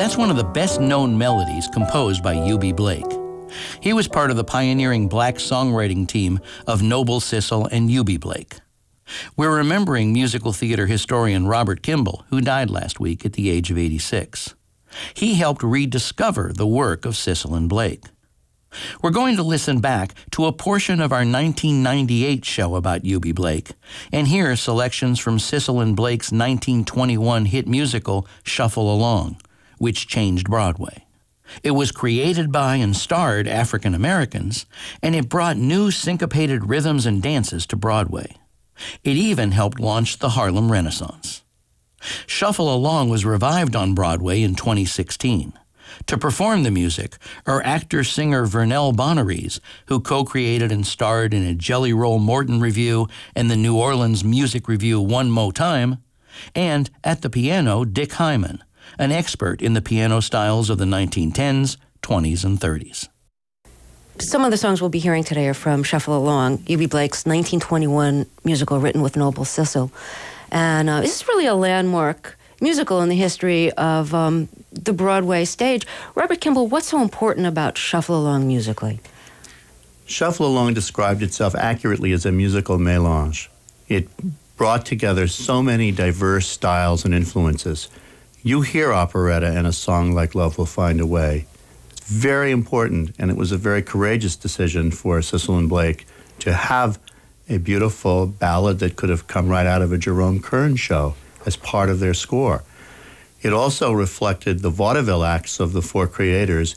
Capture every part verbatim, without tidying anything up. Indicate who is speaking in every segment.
Speaker 1: That's one of the best-known melodies composed by Eubie Blake. He was part of the pioneering black songwriting team of Noble Sissle and Eubie Blake. We're remembering musical theater historian Robert Kimball, who died last week at the age of eighty-six. He helped rediscover the work of Sissle and Blake. We're going to listen back to a portion of our nineteen ninety-eight show about Eubie Blake and hear selections from Sissle and Blake's nineteen twenty-one hit musical Shuffle Along, which changed Broadway. It was created by and starred African Americans, and it brought new syncopated rhythms and dances to Broadway. It even helped launch the Harlem Renaissance. Shuffle Along was revived on Broadway in twenty sixteen. To perform the music are actor-singer Vernell Bonaries, who co-created and starred in a Jelly Roll Morton review and the New Orleans music review One Mo' Time, and at the piano, Dick Hyman, an expert in the piano styles of the nineteen tens, twenties, and thirties.
Speaker 2: Some of the songs we'll be hearing today are from Shuffle Along, Eubie Blake's nineteen twenty-one musical written with Noble Sissle. And uh, this is really a landmark musical in the history of um, the Broadway stage. Robert Kimball, what's so important about Shuffle Along musically?
Speaker 3: Shuffle Along described itself accurately as a musical mélange. It brought together so many diverse styles and influences. You hear operetta in a song like Love Will Find a Way. It's very important, and it was a very courageous decision for Sissle and Blake to have a beautiful ballad that could have come right out of a Jerome Kern show as part of their score. It also reflected the vaudeville acts of the four creators.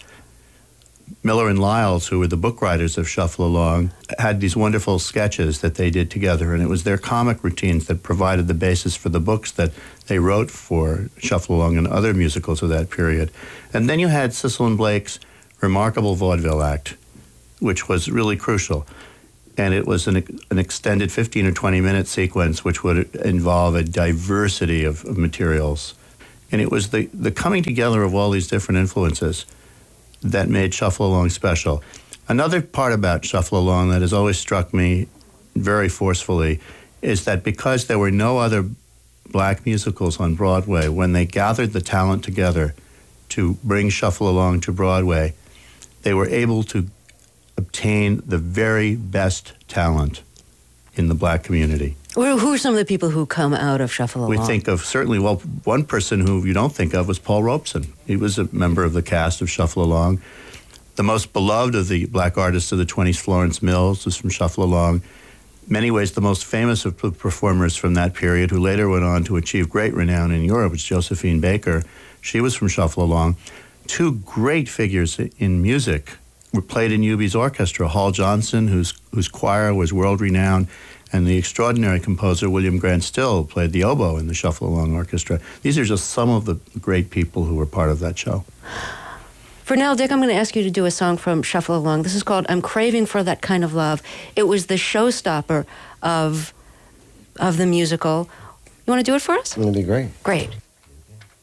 Speaker 3: Miller and Lyles, who were the book writers of Shuffle Along, had these wonderful sketches that they did together, and it was their comic routines that provided the basis for the books that they wrote for Shuffle Along and other musicals of that period. And then you had Sissle and Blake's remarkable vaudeville act, which was really crucial. And it was an, an extended fifteen or twenty minute sequence which would involve a diversity of, of materials. And it was the, the coming together of all these different influences that made Shuffle Along special. Another part about Shuffle Along that has always struck me very forcefully is that because there were no other black musicals on Broadway, when they gathered the talent together to bring Shuffle Along to Broadway, they were able to obtain the very best talent in the black community.
Speaker 2: Who who are some of the people who come out of Shuffle Along?
Speaker 3: We think of, certainly, well, one person who you don't think of was Paul Robeson. He was a member of the cast of Shuffle Along. The most beloved of the black artists of the twenties, Florence Mills, was from Shuffle Along. Many ways, the most famous of performers from that period, who later went on to achieve great renown in Europe, was Josephine Baker. She was from Shuffle Along. Two great figures in music were played in Eubie's orchestra. Hall Johnson, whose whose choir was world-renowned, and the extraordinary composer William Grant Still played the oboe in the Shuffle Along Orchestra. These are just some of the great people who were part of that show.
Speaker 2: For now, Dick, I'm going to ask you to do a song from Shuffle Along. This is called I'm Craving for That Kind of Love. It was the showstopper of, of the musical. You want to do it for us?
Speaker 4: It'll be great.
Speaker 2: Great.